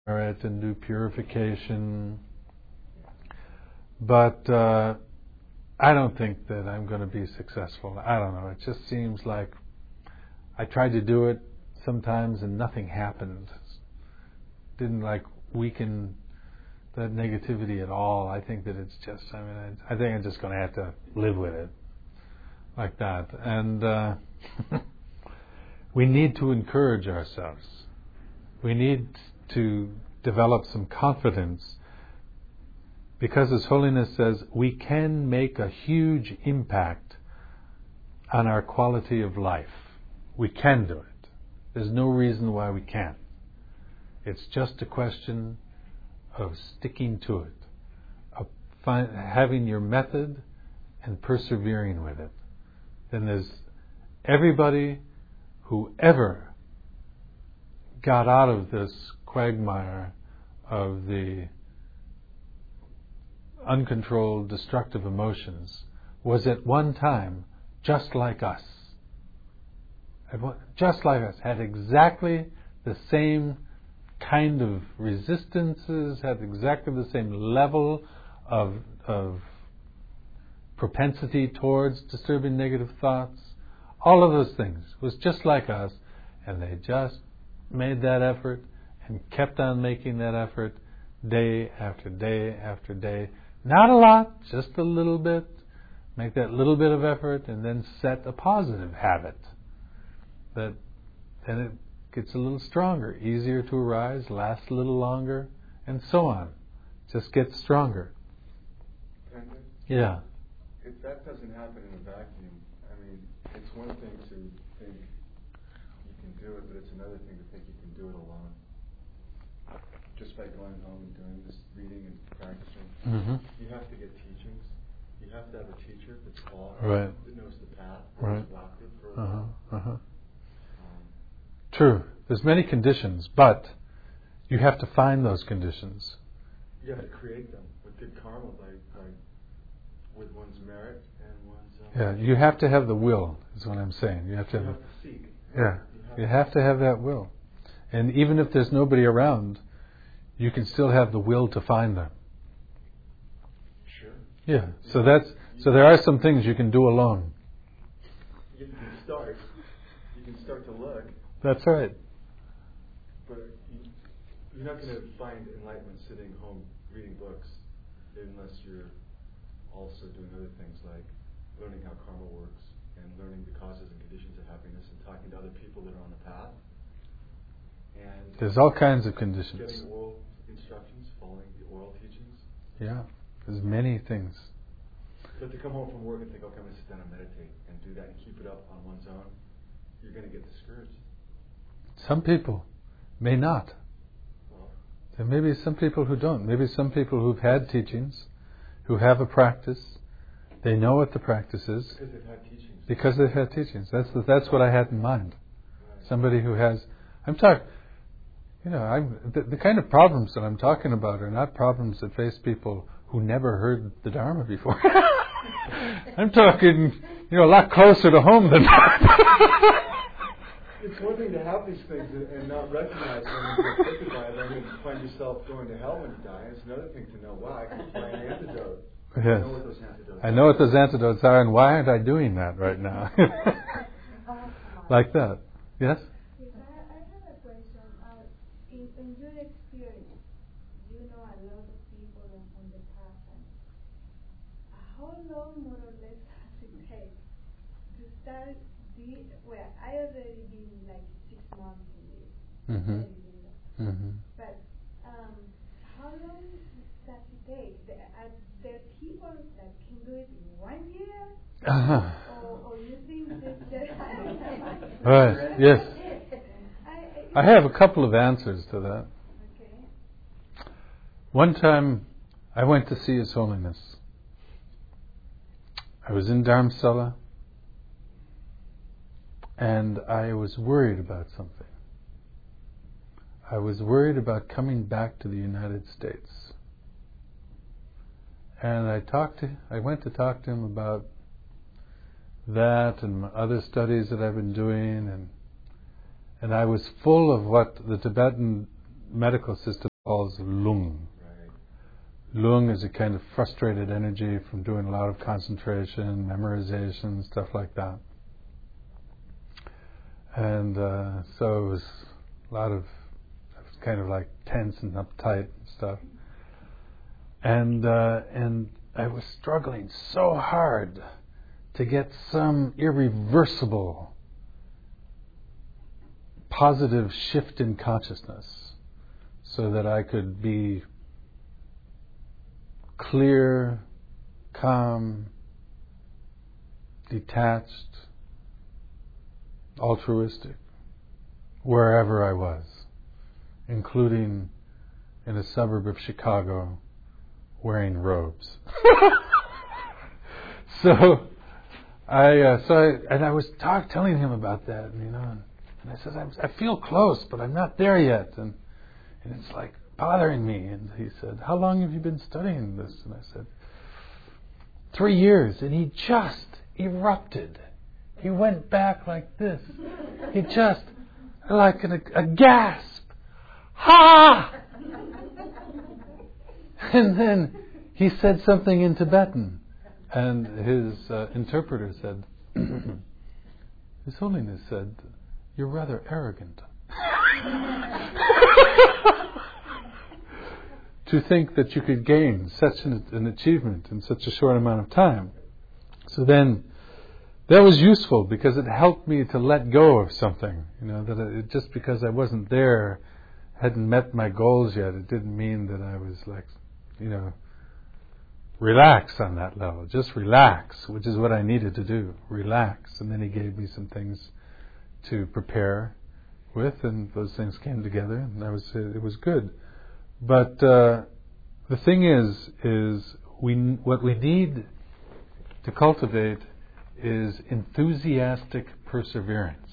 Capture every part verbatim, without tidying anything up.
merit and do purification. But uh, I don't think that I'm going to be successful. I don't know. It just seems like I tried to do it sometimes and nothing happened. Didn't like weaken that negativity at all. I think that it's just, I mean, I, I think I'm just going to have to live with it like that. And uh, we need to encourage ourselves. We need to develop some confidence, because His Holiness says we can make a huge impact on our quality of life. We can do it. There's no reason why we can't. It's just a question of sticking to it, of find, having your method and persevering with it. Then there's everybody who ever got out of this quagmire of the uncontrolled, destructive emotions was at one time just like us. Just like us. Had exactly the same kind of resistances, had exactly the same level of, of propensity towards disturbing negative thoughts. All of those things was just like us, and they just made that effort and kept on making that effort day after day after day. Not a lot, just a little bit. Make that little bit of effort and then set a positive habit. That then it gets a little stronger, easier to arise, lasts a little longer, and so on. Just gets stronger. Brenda? Yeah. If that doesn't happen in a vacuum, I mean, it's one thing to think you can do it, but it's another thing to think you can do it alone. Just by going home and doing this reading and practicing, Mm-hmm. you have to get teachings. You have to have a teacher that's qualified, Right. that knows the path, Right. that's walked it for a Uh-huh. while. Uh-huh. Um, True. There's many conditions, but you have to find those conditions. you have to create them with good karma, by, by with one's merit and one's. Um, Yeah, you have to have the will, is what I'm saying. You have to you have, have to seek. yeah, You have, you have to have that will. And even if there's nobody around, you can still have the will to find them. Sure. Yeah. So that's so there are some things you can do alone. You can start. You can start to look, That's right. but you, you're not going to find enlightenment sitting home reading books unless you're also doing other things like learning how karma works and learning the causes and conditions of happiness and talking to other people that are on the path. And There's all kinds of conditions. getting oral instructions, following the oral teachings. Yeah. There's many things. But to come home from work and think, okay, I'm going to sit down and meditate and do that and keep it up on one's own, you're going to get discouraged. Some people may not. Well, There may be some people who don't. Maybe some people who've had teachings, who have a practice, they know what the practice is. because they've had teachings. Because they've had teachings. That's the, that's what I had in mind. Right. Somebody who has, I'm talking, you know, I'm, the, the kind of problems that I'm talking about are not problems that face people who never heard the Dharma before. I'm talking, you know, a lot closer to home than that. It's one thing to have these things and, and not recognize them and get affected by them and find yourself going to hell when you die. It's another thing to know, wow, I can find an antidote. Yes. I know what those antidotes I know what those antidotes are, and why aren't I doing that right now? Like that. Yes? Yes, I, I have a question. Uh, in, in your experience, you know a lot of people on, on the path. And how long, more or less, does it take to start the? Well, I already been like six months in this. Mm-hmm. meditating. Mm-hmm. But um, how long does it take? There are there people that can do it in one year? Uh-huh. Or, or you think that that Right, yes. I, I have a couple of answers to that. Okay. One time, I went to see His Holiness. I was in Dharamsala, and I was worried about something. I was worried about coming back to the United States. And I talked to, I went to talk to him about that and other studies that I've been doing, and and I was full of what the Tibetan medical system calls lung. Right. Lung is a kind of frustrated energy from doing a lot of concentration, memorization, stuff like that. And uh, so it was a lot of, it was kind of like tense and uptight and stuff. And uh, and I was struggling so hard to get some irreversible positive shift in consciousness so that I could be clear, calm, detached, altruistic, wherever I was, including in a suburb of Chicago, wearing robes. so I, uh, so I, and I was talk, telling him about that, you know, and, and I said, I'm, I feel close, but I'm not there yet, and and it's like bothering me. And he said, how long have you been studying this? And I said, three years. And he just erupted. He went back like this. He just, like a, a gasp. Ha! And then he said something in Tibetan. And his uh, interpreter said, His Holiness said, you're rather arrogant. To think that you could gain such an, an achievement in such a short amount of time. So then, that was useful because it helped me to let go of something. You know, that it, just because I wasn't there, hadn't met my goals yet, it didn't mean that I was like, you know, relax on that level. Just relax, which is what I needed to do. Relax. And then he gave me some things to prepare with, and those things came together, and that was it was good. But uh, the thing is, is we what we need to cultivate is enthusiastic perseverance,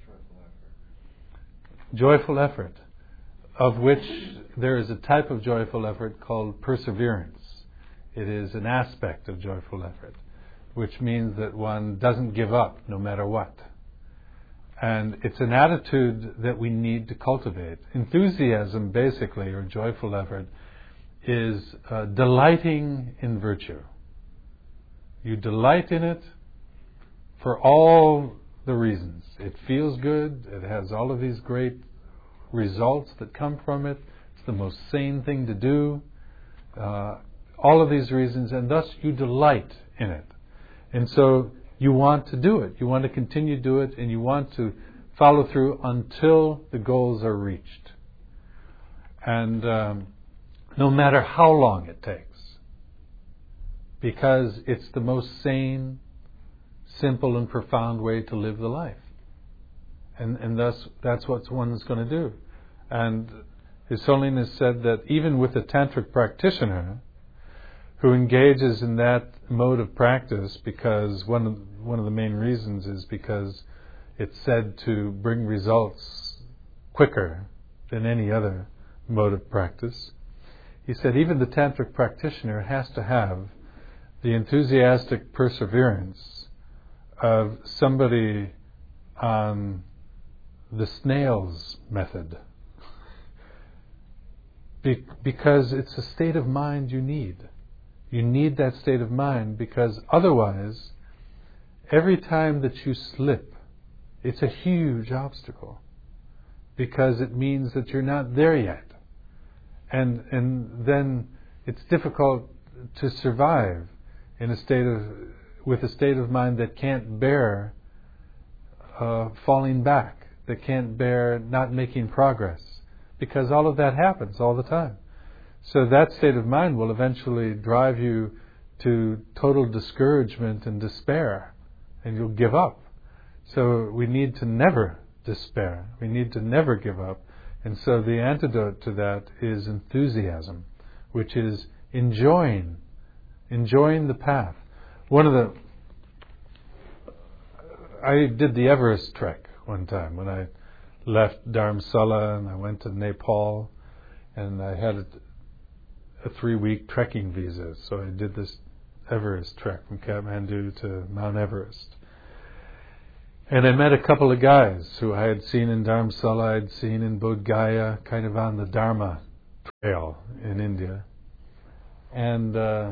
joyful effort, of which there is a type of joyful effort called perseverance. It is an aspect of joyful effort, which means that one doesn't give up no matter what. And it's an attitude that we need to cultivate. Enthusiasm, basically, or joyful effort, is uh, delighting in virtue. You delight in it for all the reasons. It feels good. It has all of these great results that come from it. It's the most sane thing to do. Uh, all of these reasons, and thus you delight in it. And so you want to do it. You want to continue to do it, and you want to follow through until the goals are reached. And um, no matter how long it takes, because it's the most sane, simple, and profound way to live the life. And and thus that's what one is going to do. And His Holiness said that even with a tantric practitioner who engages in that mode of practice, because one of, one of the main reasons is because it's said to bring results quicker than any other mode of practice. He said even the tantric practitioner has to have the enthusiastic perseverance of somebody on the snail's method, Be- because it's a state of mind you need. You need that state of mind, because otherwise, every time that you slip, it's a huge obstacle, because it means that you're not there yet. And and then it's difficult to survive in a state of with a state of mind that can't bear uh, falling back, that can't bear not making progress, because all of that happens all the time. So that state of mind will eventually drive you to total discouragement and despair, and you'll give up. So we need to never despair. We need to never give up. And so the antidote to that is enthusiasm, which is enjoying, enjoying the path. One of the, I did the Everest trek one time when I left Dharamsala and I went to Nepal, and I had a, a three-week trekking visa. So I did this Everest trek from Kathmandu to Mount Everest. And I met a couple of guys who I had seen in Dharamsala, I'd seen in Bodh Gaya, kind of on the Dharma trail in India. And uh,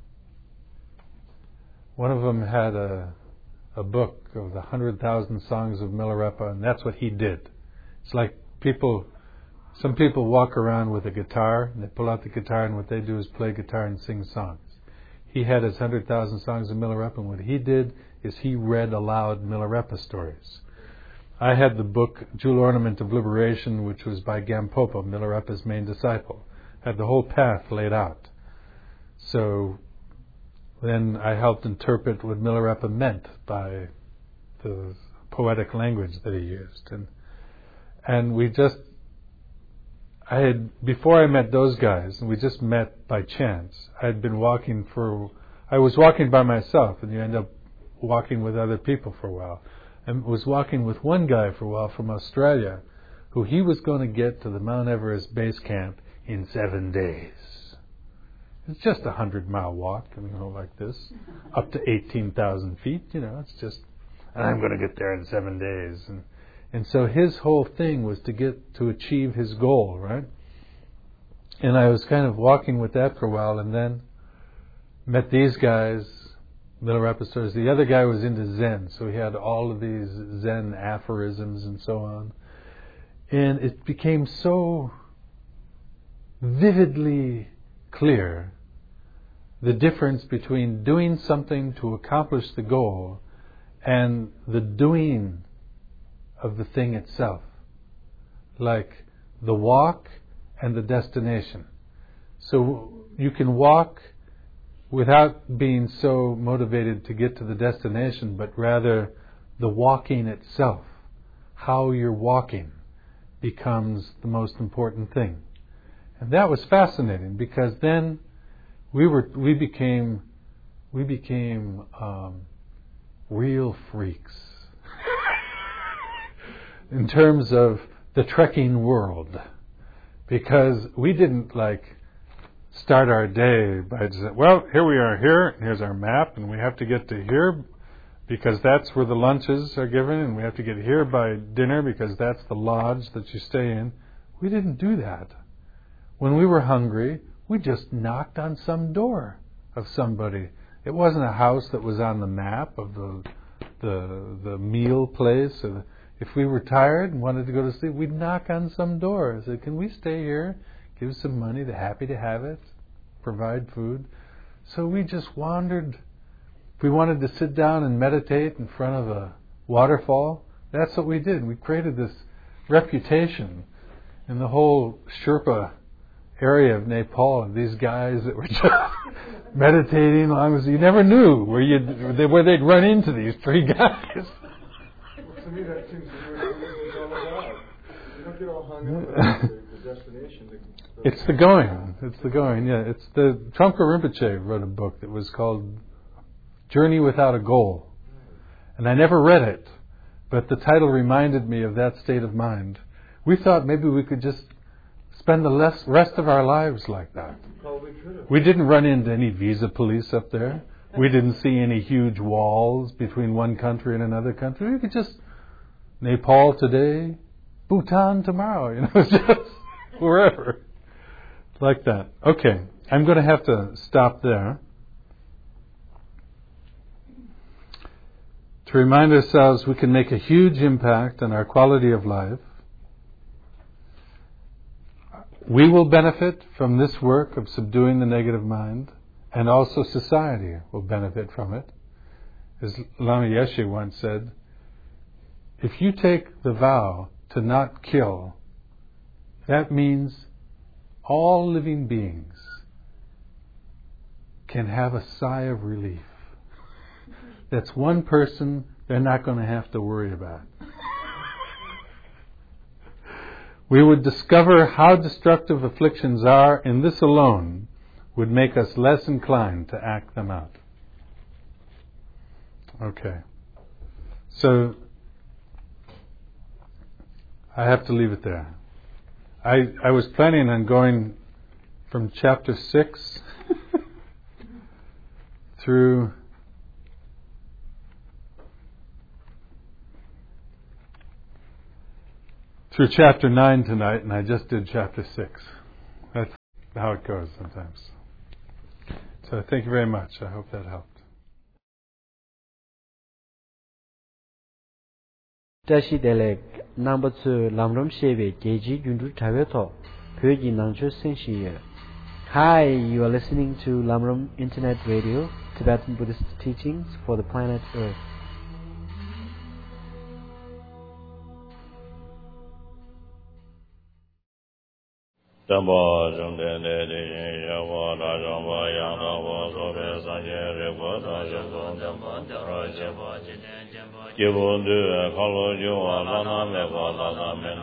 one of them had a, a book of the hundred thousand songs of Milarepa, and that's what he did. It's like people, some people walk around with a guitar, and they pull out the guitar, and what they do is play guitar and sing songs. He had his hundred thousand songs of Milarepa, and what he did is he read aloud Milarepa stories. I had the book Jewel Ornament of Liberation, which was by Gampopa, Milarepa's main disciple. Had the whole path laid out. So then I helped interpret what Milarepa meant by the poetic language that he used. And and we just, I had, before I met those guys, and we just met by chance, I had been walking for, I was walking by myself, and you end up walking with other people for a while. And was walking with one guy for a while from Australia, who he was going to get to the Mount Everest base camp in seven days. It's just a hundred mile walk, you know, like this, up to eighteen thousand feet. You know, it's just, and I'm going to get there in seven days. And and so his whole thing was to get to achieve his goal, right? And I was kind of walking with that for a while, and then met these guys. Milarepa stories. The other guy was into Zen, so he had all of these Zen aphorisms and so on. And it became so vividly clear the difference between doing something to accomplish the goal and the doing of the thing itself. Like the walk and the destination. So you can walk without being so motivated to get to the destination, but rather the walking itself, how you're walking, becomes the most important thing. And that was fascinating, because then we were we became we became um, real freaks in terms of the trekking world, because we didn't like start our day by just, well, here we are here, and here's our map, and we have to get to here because that's where the lunches are given, and we have to get here by dinner because that's the lodge that you stay in. We didn't do that. When we were hungry, we just knocked on some door of somebody. It wasn't a house that was on the map of the the the meal place. Or the, if we were tired and wanted to go to sleep, we'd knock on some door and say, can we stay here? Give some money, they're happy to have it, provide food. So we just wandered. If we wanted to sit down and meditate in front of a waterfall, that's what we did. We created this reputation in the whole Sherpa area of Nepal, of these guys that were just meditating along with you. You never knew where you'd, where they'd run into these three guys. Well, to me that seems to be what it's all about. You don't get all hung up on the, the destination. The, It's the going. It's the going, yeah. It's the Trungpa Rinpoche wrote a book that was called Journey Without a Goal. And I never read it, but the title reminded me of that state of mind. We thought maybe we could just spend the less, rest of our lives like that. Probably could have. We didn't run into any visa police up there. We didn't see any huge walls between one country and another country. We could just, Nepal today, Bhutan tomorrow, you know, just wherever. Like that. Okay, I'm going to have to stop there. To remind ourselves we can make a huge impact on our quality of life. We will benefit from this work of subduing the negative mind, and also society will benefit from it. As Lama Yeshe once said, if you take the vow to not kill, that means all living beings can have a sigh of relief. That's one person they're not going to have to worry about. We would discover how destructive afflictions are, and this alone would make us less inclined to act them out. Okay. So, I have to leave it there. I, I was planning on going from chapter six through through chapter nine tonight, and I just did chapter six. That's how it goes sometimes. So thank you very much. I hope that helped. Tashi Delek number two Lamram Sheve Geji Yundu Taveto Pyoji Nangcho Senshiye. Hi, you are listening to Lamram Internet Radio, Tibetan Buddhist teachings for the planet Earth. Jamba Jumden de Yava Rajamba Yana Sobe Sanje Revoda Jamba Jamba Jamba Jamba Jibundu Kalo Jua Lana Meva Lana